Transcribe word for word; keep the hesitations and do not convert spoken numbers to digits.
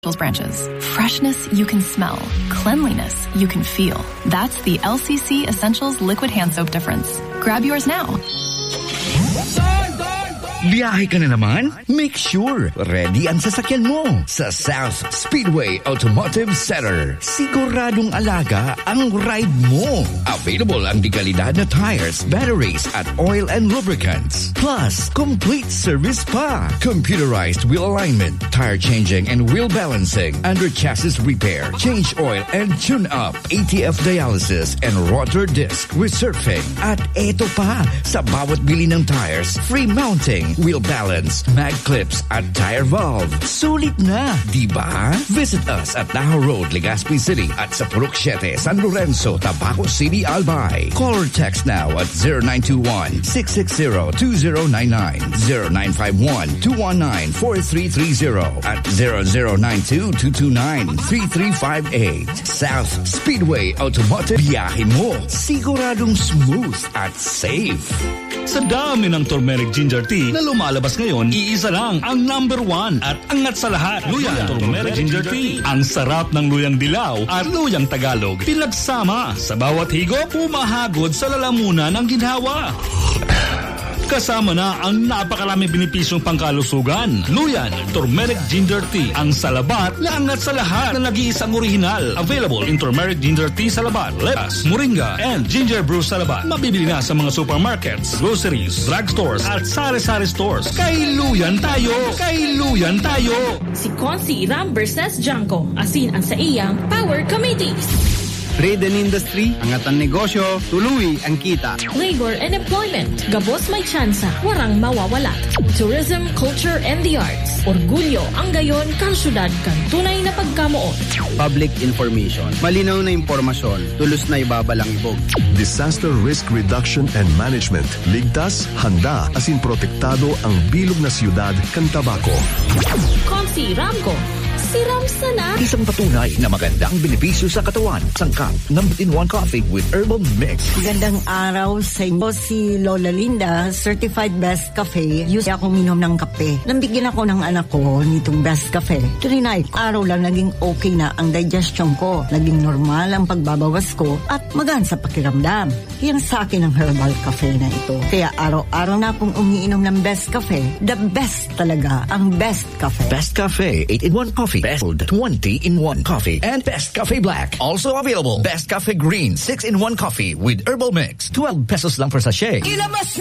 branches. Freshness you can smell. Cleanliness you can feel. That's the L C C Essentials Liquid Hand Soap difference. Grab yours now. Biyahe ka na naman? Make sure ready ang sasakyan mo sa South Speedway Automotive Center. Siguradong alaga ang ride mo. Available ang dekalidad na tires, batteries at oil and lubricants. Plus, complete service pa. Computerized wheel alignment, tire changing and wheel balancing, under chassis repair, change oil and tune up, A T F dialysis and rotor disc resurfacing. At eto pa, sa bawat bili ng tires, free mounting, wheel balance, mag clips at tire valve. Sulit na, di ba? Visit us at Tahoe Road, Legazpi City at sa Purok Siete, San Lorenzo, Tabaco City, Albay. Call or text now at zero nine two one, six six zero, two zero nine nine, zero nine five one, two one nine, four three three zero at zero zero nine two, two two nine, three three five eight. South Speedway Automotive. Biyahe mo, siguradong smooth at safe. Sa dami ng turmeric ginger tea na lumalabas ngayon, iisa lang ang number one at angat sa lahat. Luyang turmeric ginger tea. Ang sarap ng luyang dilaw at luyang Tagalog. Pinagsama sa bawat higop, pumahagod sa lalamunan ng ginhawa. Kasama na ang napakaraming benepisyong pangkalusugan. Luyan, turmeric ginger tea. Ang salabat na angat sa lahat na nag-iisang orihinal. Available in turmeric ginger tea salabat, lettuce, moringa, and ginger brew salabat. Mabibili na sa mga supermarkets, groceries, drugstores, at sari-sari stores. Kay Luyan tayo! Kay Luyan tayo! Si Consi Ram versus Janko. Asin ang sa iyang Power Committees. Trade and industry, angat ang negosyo, tuluy ang kita. Labor and employment, gabos may tsansa, warang mawawala. Tourism, culture, and the arts. Orgulyo ang gayon kang syudad kang tunay na pagkamuot. Public information, malinaw na impormasyon, tulos na ibabalang ibog. Disaster Risk Reduction and Management. Ligtas, handa, asin protektado ang bilog na siyudad kang Tabaco. Consi Ramco. Si Ram sana. Isang patunay na magandang benepisyo sa katawan. Sangkap ng in one coffee with herbal mix. Magandang araw sa inyo. Si Lola Linda, Certified Best Cafe. Use ako minom ng kape. Nambigyan ako ng anak ko nitong Best Cafe. Trinay, araw lang naging okay na ang digestion ko. Naging normal ang pagbabawas ko at magaan sa pakiramdam. Yan sa akin ang herbal cafe na ito. Kaya araw-araw na akong umiinom ng Best Cafe. The best talaga ang Best Cafe. Best Cafe eight in one coffee. Best twenty in one coffee. And Best Cafe Black. Also available. Best Cafe Green six in one coffee with herbal mix. twelve pesos lang per sachet.